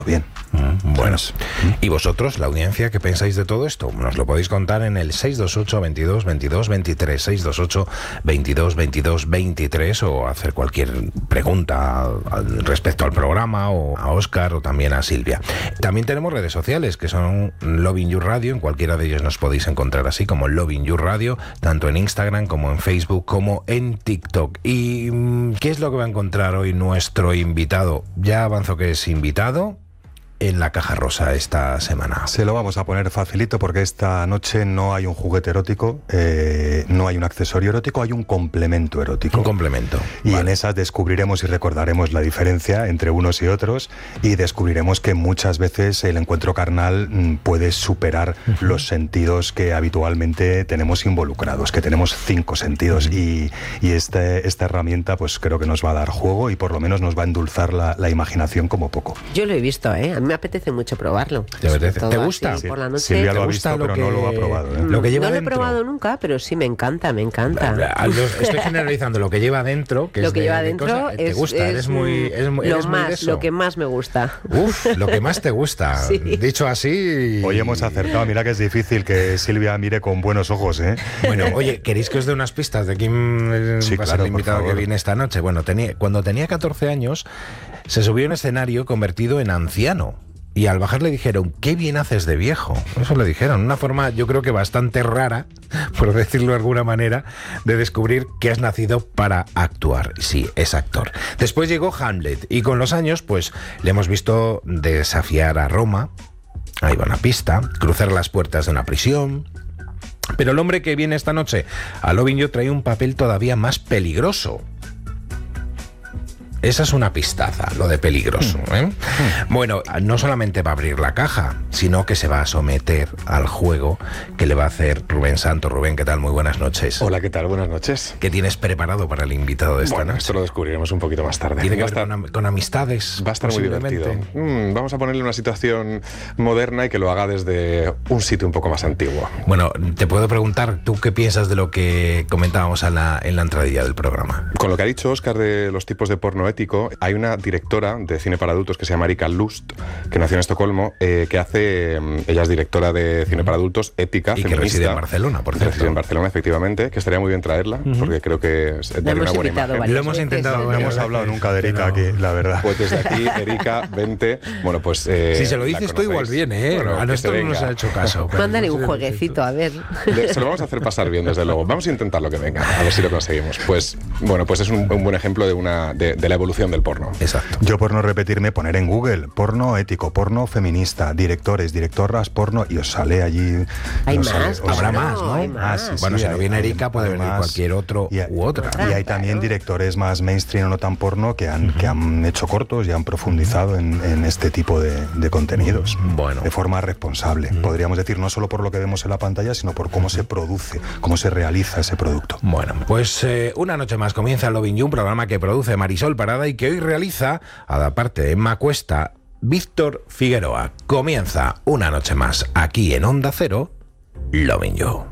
Bien. Bueno, ¿y vosotros, la audiencia, qué pensáis de todo esto? Nos lo podéis contar en el 628 22 22 23, 628 22 22 23, o hacer cualquier pregunta respecto al programa, o a Óscar, o también a Silvia. También tenemos redes sociales, que son Lovin You Radio. En cualquiera de ellos nos podéis encontrar así, como Lovin You Radio, tanto en Instagram como en Facebook, como en TikTok. ¿Y qué es lo que va a encontrar hoy nuestro invitado? Ya avanzo que es invitado en la caja rosa esta semana. Se lo vamos a poner facilito porque esta noche no hay un juguete erótico, no hay un accesorio erótico, hay un complemento erótico. Un complemento. Y en esas descubriremos y recordaremos la diferencia entre unos y otros, y descubriremos que muchas veces el encuentro carnal puede superar los sentidos que habitualmente tenemos involucrados, que tenemos 5 sentidos, y esta herramienta pues creo que nos va a dar juego y por lo menos nos va a endulzar la imaginación como poco. Yo lo he visto, ¿eh? A mí me apetece mucho probarlo. ¿Te apetece? ¿Te gusta? Por la noche. Silvia lo ha visto, pero no lo ha probado, ¿eh? Lo que lleva no lo he dentro. probado nunca, pero sí me encanta, me encanta. Estoy generalizando lo que lleva dentro, que lo es que lleva dentro te gusta, eres muy de eso. Lo que más me gusta. Uf, lo que más te gusta. Sí. Dicho así. Hoy hemos acertado. Mira que es difícil que Silvia mire con buenos ojos, ¿eh? Bueno, oye, ¿queréis que os dé unas pistas de quién Sí, va a ser claro, el invitado por que favor. viene esta noche? Bueno, cuando tenía 14 años, se subió a un escenario convertido en anciano. Y al bajar le dijeron, qué bien haces de viejo. Eso le dijeron. Una forma, yo creo que bastante rara, por decirlo de alguna manera, de descubrir que has nacido para actuar. Sí, es actor. Después llegó Hamlet. Y con los años, pues, le hemos visto desafiar a Roma. Ahí va una pista. Cruzar las puertas de una prisión. Pero el hombre que viene esta noche a Lovin You trae un papel todavía más peligroso. Esa es una pistaza, lo de peligroso, ¿eh? Bueno, no solamente va a abrir la caja, sino que se va a someter al juego que le va a hacer Rubén Santos. Rubén, ¿qué tal? Muy buenas noches. Hola, ¿qué tal? Buenas noches. ¿Qué tienes preparado para el invitado de esta Bueno, noche? esto lo descubriremos un poquito más tarde. ¿Tiene que Va a ver estar- con amistades? Va a estar muy divertido. Vamos a ponerle una situación moderna y que lo haga desde un sitio un poco más antiguo. Bueno, te puedo preguntar, ¿tú qué piensas de lo que comentábamos en la entradilla del programa? Con lo que ha dicho Óscar de los tipos de porno ético, hay una directora de cine para adultos que se llama Erika Lust, que nació en Estocolmo, que hace... ella es directora de cine para adultos, ética, Y que feminista. reside en Barcelona, por cierto. Reside en Barcelona, efectivamente, que estaría muy bien traerla, porque creo que daría hemos una buena invitado imagen. varias Lo hemos veces. intentado, No varias hemos veces, hablado nunca de Erika pero- aquí, la verdad. Pues desde aquí, Erika, vente. Bueno, pues... Si se lo la dices tú, igual conocéis. viene, ¿eh? Bueno, A que nosotros se no nos venga. ha hecho caso. pero Mándale no un sé, jueguecito, a ver. Se lo vamos a hacer pasar bien, desde luego. Vamos a intentar lo que venga, a ver si lo conseguimos. Pues bueno, pues es un buen ejemplo de la evolución del porno. Exacto. Yo, por no repetirme, poner en Google porno ético, porno feminista, directores, directoras, porno, y os sale allí... Hay os más, sale- os Habrá sale- más, ¿no? hay más. sí, sí, Bueno, si no hay- viene hay- Erika, puede hay venir más. cualquier otro Y hay- u otra. Y hay también directores más mainstream o no tan porno que han hecho cortos y han profundizado en este tipo de contenidos. Bueno. De forma responsable. Podríamos decir, no solo por lo que vemos en la pantalla, sino por cómo se produce, cómo se realiza ese producto. Bueno, pues una noche más comienza Lovin You, un programa que produce Marisol Parada y que hoy realiza, aparte de Emma Cuesta, Víctor Figueroa. Comienza una noche más aquí en Onda Cero, Lovin You.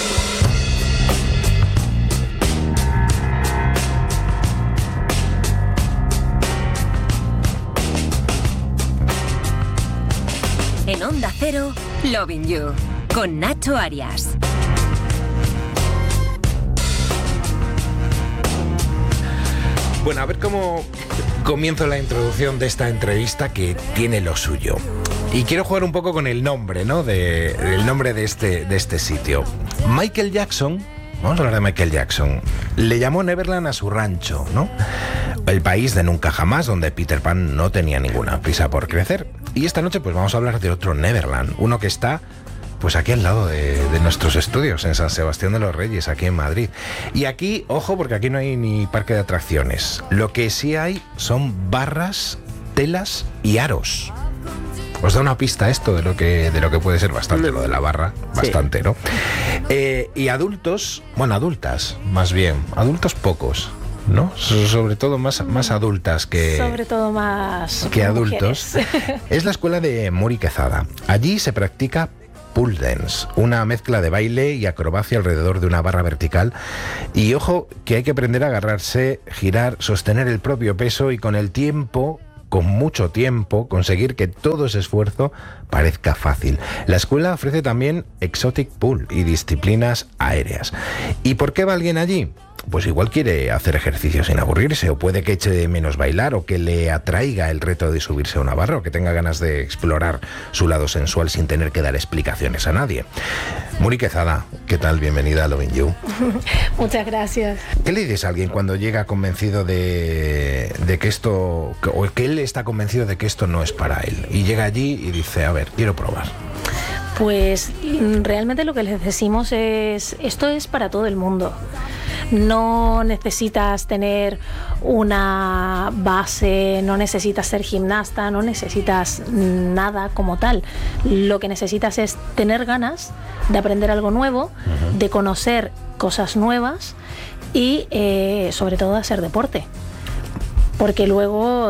En Onda Cero, Lovin You, con Nacho Arias. Bueno, a ver cómo comienzo la introducción de esta entrevista que tiene lo suyo. Y quiero jugar un poco con el nombre, ¿no? El nombre de este sitio. Michael Jackson, vamos a hablar de Michael Jackson, le llamó Neverland a su rancho, ¿no? El país de nunca jamás, donde Peter Pan no tenía ninguna prisa por crecer. Y esta noche pues vamos a hablar de otro Neverland, uno que está pues aquí al lado de nuestros estudios, en San Sebastián de los Reyes, aquí en Madrid. Y aquí, ojo, porque aquí no hay ni parque de atracciones. Lo que sí hay son barras, telas y aros. Os da una pista esto de lo que puede ser bastante, lo de la barra, bastante, ¿no? Y adultos, bueno, adultas, más bien, adultos pocos, ¿no? Sobre todo más adultas que... Sobre todo más que adultos. mujeres. Es la escuela de Muri Quezada. Allí se practica pole dance, una mezcla de baile y acrobacia alrededor de una barra vertical. Y ojo, que hay que aprender a agarrarse, girar, sostener el propio peso y con el tiempo con mucho tiempo, conseguir que todo ese esfuerzo parezca fácil. La escuela ofrece también exotic pool y disciplinas aéreas. ¿Y por qué va alguien allí? Pues igual quiere hacer ejercicio sin aburrirse, o puede que eche de menos bailar, o que le atraiga el reto de subirse a una barra, o que tenga ganas de explorar su lado sensual sin tener que dar explicaciones a nadie. Muri Quezada, ¿qué tal? Bienvenida a Lovin' You. Muchas gracias. ¿Qué le dices a alguien cuando llega convencido de que esto, o que él está convencido de que esto no es para él, y llega allí y dice, a ver, quiero probar? Pues realmente lo que les decimos es, esto es para todo el mundo. No necesitas tener una base, no necesitas ser gimnasta, no necesitas nada como tal. Lo que necesitas es tener ganas de aprender algo nuevo, de conocer cosas nuevas y sobre todo de hacer deporte. Porque luego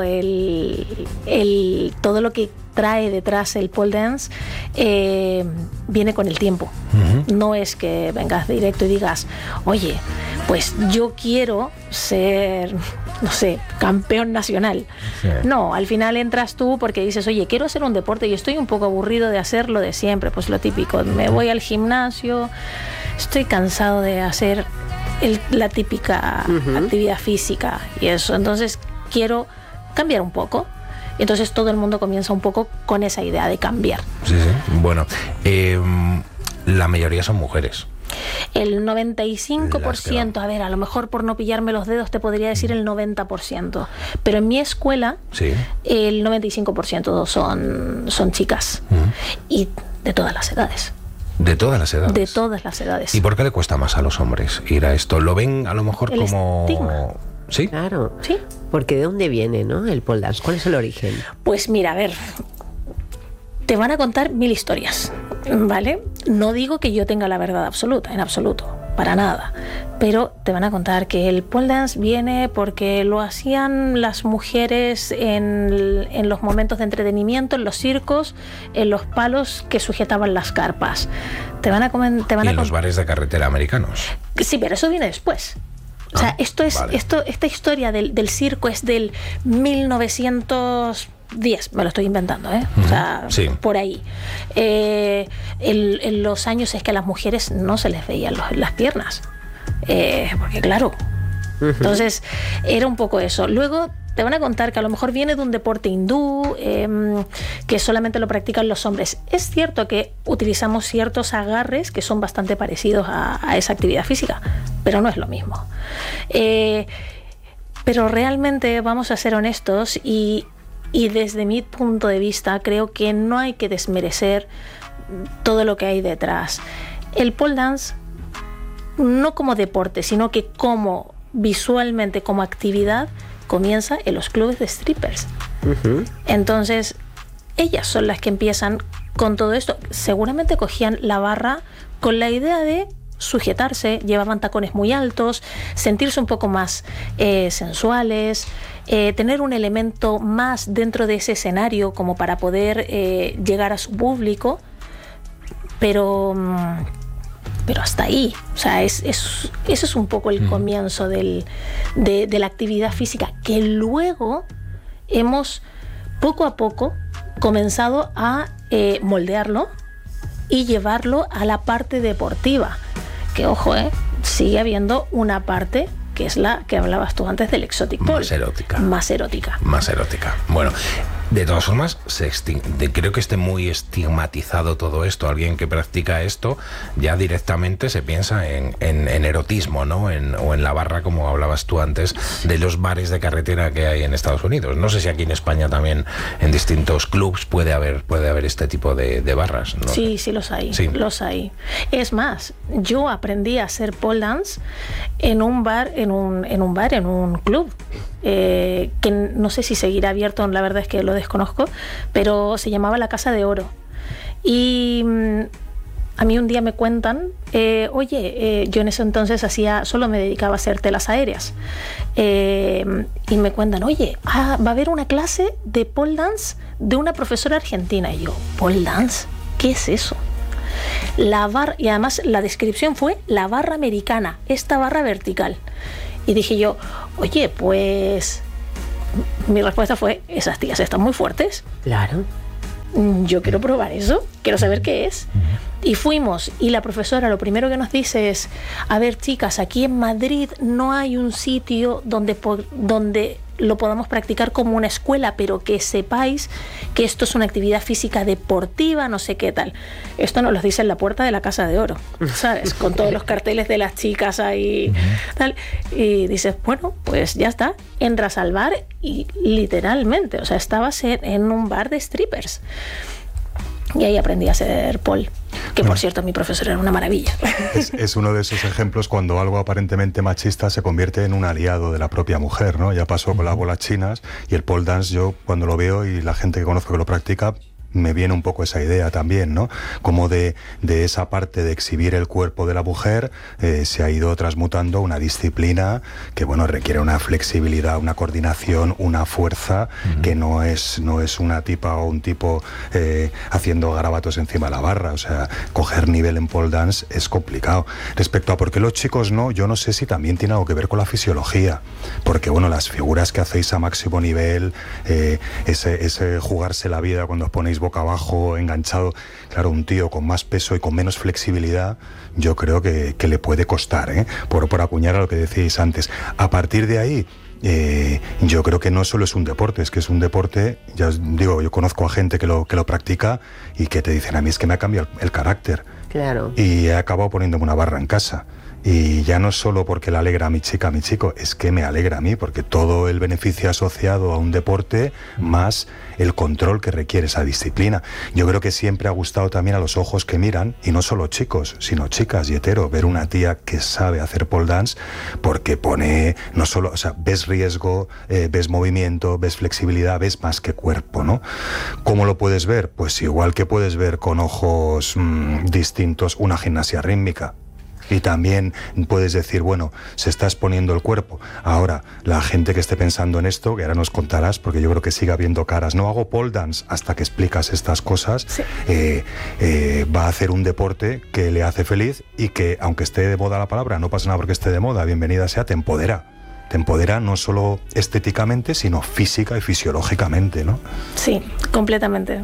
todo lo que trae detrás el pole dance viene con el tiempo. No es que vengas directo y digas, oye, pues yo quiero ser, no sé, campeón nacional. Sí. No, al final entras tú porque dices, oye, quiero hacer un deporte y estoy un poco aburrido de hacerlo de siempre, pues lo típico, me voy al gimnasio, estoy cansado de hacer la típica actividad física y eso, entonces quiero cambiar un poco. Entonces todo el mundo comienza un poco con esa idea de cambiar. Sí, sí. Bueno, la mayoría son mujeres. El 95%, a ver, a lo mejor por no pillarme los dedos te podría decir el 90%, pero en mi escuela el 95% son chicas y de todas las edades. ¿De todas las edades? De todas las edades. ¿Y por qué le cuesta más a los hombres ir a esto? ¿Lo ven a lo mejor el como estigma? ¿Sí? Claro. ¿Sí? Porque ¿de dónde viene, no, el pole dance? ¿Cuál es el origen? Pues mira, a ver, te van a contar 1000 historias, ¿vale? No digo que yo tenga la verdad absoluta, en absoluto, para nada. Pero te van a contar que el pole dance viene porque lo hacían las mujeres en los momentos de entretenimiento, en los circos, en los palos que sujetaban las carpas. ¿Y en los bares de carretera americanos? Sí, pero eso viene después. O sea, esta historia del circo es del 1910, me lo estoy inventando, o sea, por ahí. En los años es que a las mujeres no se les veían las piernas, porque claro, entonces era un poco eso. Luego te van a contar que a lo mejor viene de un deporte hindú, que solamente lo practican los hombres. Es cierto que utilizamos ciertos agarres que son bastante parecidos a esa actividad física, pero no es lo mismo. Pero realmente vamos a ser honestos y desde mi punto de vista creo que no hay que desmerecer todo lo que hay detrás. El pole dance, no como deporte, sino que como visualmente, como actividad, comienza en los clubes de strippers. Entonces, ellas son las que empiezan con todo esto. Seguramente cogían la barra con la idea de sujetarse, llevaban tacones muy altos, sentirse un poco más sensuales, tener un elemento más dentro de ese escenario como para poder llegar a su público, pero hasta ahí. O sea, eso es un poco el comienzo de la actividad física, que luego hemos poco a poco comenzado a moldearlo y llevarlo a la parte deportiva. Que ojo, sigue habiendo una parte que es la que hablabas tú antes del exotic pole. Más erótica. Bueno, de todas formas, creo que esté muy estigmatizado todo esto. Alguien que practica esto ya directamente se piensa en erotismo, ¿no? O en la barra, como hablabas tú antes, de los bares de carretera que hay en Estados Unidos. No sé si aquí en España también en distintos clubs puede haber este tipo de barras, ¿no? Sí, los hay. Sí. Los hay. Es más, yo aprendí a hacer pole dance en un club. Que no sé si seguirá abierto, la verdad es que lo desconozco, pero se llamaba La Casa de Oro. Y a mí un día me cuentan, yo en ese entonces solo me dedicaba a hacer telas aéreas, y me cuentan, va a haber una clase de pole dance de una profesora argentina. Y yo, ¿pole dance? ¿Qué es eso? Y además la descripción fue la barra americana, esta barra vertical. Y dije yo, pues mi respuesta fue, esas tías están muy fuertes. Claro. Yo quiero probar eso, quiero saber qué es. Y fuimos, y la profesora lo primero que nos dice es, a ver, chicas, aquí en Madrid no hay un sitio donde lo podamos practicar como una escuela, pero que sepáis que esto es una actividad física deportiva, no sé qué tal. Esto nos lo dice en la puerta de la Casa de Oro, ¿sabes? Con todos los carteles de las chicas ahí, tal. Y dices, bueno, pues ya está, entras al bar y literalmente, o sea, estabas en un bar de strippers. Y ahí aprendí a ser pole, que por cierto mi profesor era una maravilla. Es uno de esos ejemplos cuando algo aparentemente machista se convierte en un aliado de la propia mujer, ¿no? Ya pasó con las bolas chinas y el pole dance, yo cuando lo veo y la gente que conozco que lo practica, me viene un poco esa idea también, ¿no? Como de esa parte de exhibir el cuerpo de la mujer se ha ido transmutando una disciplina que, bueno, requiere una flexibilidad, una coordinación, una fuerza que no es una tipa o un tipo haciendo garabatos encima de la barra. O sea, coger nivel en pole dance es complicado. Respecto a por qué los chicos no, yo no sé si también tiene algo que ver con la fisiología, porque, bueno, las figuras que hacéis a máximo nivel, ese jugarse la vida cuando os ponéis boca abajo, enganchado, claro, un tío con más peso y con menos flexibilidad, yo creo que le puede costar, por acuñar a lo que decíais antes. A partir de ahí, yo creo que no solo es un deporte, es que es un deporte, ya os digo, yo conozco a gente que lo practica y que te dicen, a mí es que me ha cambiado el carácter. Claro. Y he acabado poniéndome una barra en casa. Y ya no solo porque le alegra a mi chica, a mi chico, es que me alegra a mí, porque todo el beneficio asociado a un deporte, más el control que requiere esa disciplina. Yo creo que siempre ha gustado también a los ojos que miran, y no solo chicos, sino chicas y hetero, ver una tía que sabe hacer pole dance, porque pone, no solo, o sea, ves riesgo, ves movimiento, ves flexibilidad, ves más que cuerpo, ¿no? ¿Cómo lo puedes ver? Pues igual que puedes ver con ojos distintos una gimnasia rítmica. Y también puedes decir, bueno, se está exponiendo el cuerpo. Ahora, la gente que esté pensando en esto, que ahora nos contarás, porque yo creo que sigue habiendo caras, no hago pole dance hasta que explicas estas cosas, sí. Va a hacer un deporte que le hace feliz y que, aunque esté de moda la palabra, no pasa nada porque esté de moda, bienvenida sea, te empodera. Te empodera no solo estéticamente, sino física y fisiológicamente, ¿no? Sí, completamente.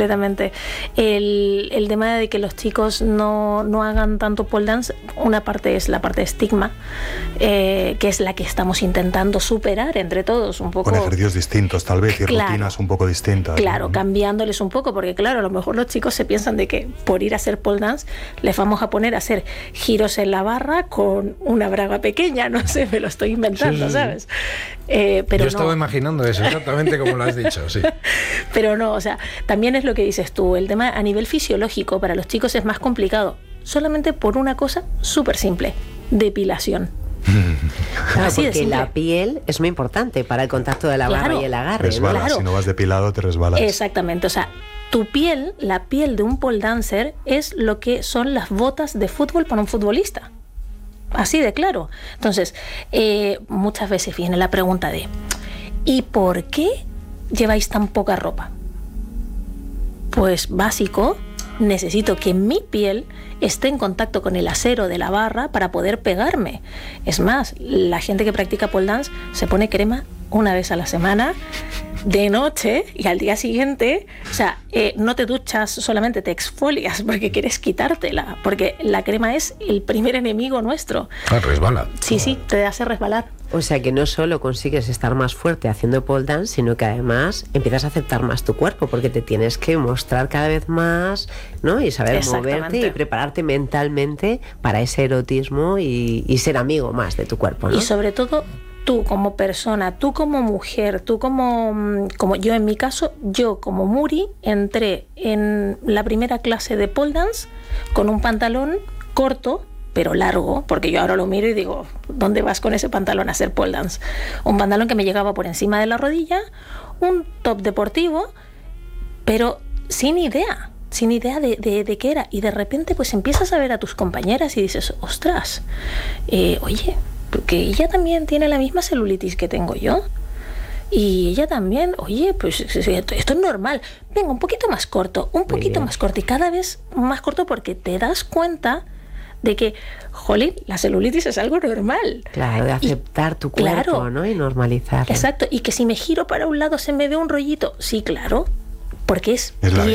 El tema de que los chicos no hagan tanto pole dance, una parte es la parte de estigma, que es la que estamos intentando superar entre todos un poco. Con ejercicios distintos, tal vez, y claro, rutinas un poco distintas. Claro, ¿no? Cambiándoles un poco, porque claro, a lo mejor los chicos se piensan de que por ir a hacer pole dance les vamos a poner a hacer giros en la barra con una braga pequeña, no sé, me lo estoy inventando. Sí. ¿Sabes? Pero yo estaba imaginando eso, exactamente como lo has dicho, sí. Pero no, o sea, también es lo que dices tú, el tema a nivel fisiológico para los chicos es más complicado, solamente por una cosa súper simple, depilación. Claro, porque la piel es muy importante para el contacto de la barra y el agarre. Resbala, claro. Si no vas depilado te resbalas. Exactamente, o sea, tu piel, la piel de un pole dancer es lo que son las botas de fútbol para un futbolista. Así de claro. Entonces, muchas veces viene la pregunta de ¿y por qué lleváis tan poca ropa? Pues básico, necesito que mi piel esté en contacto con el acero de la barra para poder pegarme. Es más, la gente que practica pole dance se pone crema una vez a la semana, de noche, y al día siguiente, o sea, no te duchas, solamente te exfolias porque quieres quitártela, porque la crema es el primer enemigo nuestro. Ah, resbala. Sí, te hace resbalar. O sea que no solo consigues estar más fuerte haciendo pole dance, sino que además empiezas a aceptar más tu cuerpo, porque te tienes que mostrar cada vez más, ¿no? Y saber moverte y prepararte mentalmente para ese erotismo y ser amigo más de tu cuerpo, ¿no? Y sobre todo tú como persona, tú como mujer, tú como yo en mi caso, yo como Muri entré en la primera clase de pole dance con un pantalón corto pero largo, porque yo ahora lo miro y digo, ¿dónde vas con ese pantalón a hacer pole dance? Un pantalón que me llegaba por encima de la rodilla, un top deportivo, pero sin idea de qué era, y de repente pues empiezas a ver a tus compañeras y dices, ostras, oye, porque ella también tiene la misma celulitis que tengo yo. Y ella también, oye, pues esto es normal. Venga, un poquito más corto, más corto. Y cada vez más corto porque te das cuenta de que, jolín, la celulitis es algo normal. Claro, de aceptar tu cuerpo, ¿no? Y normalizarlo. Exacto, y que si me giro para un lado se me ve un rollito. Sí, claro, porque es la bien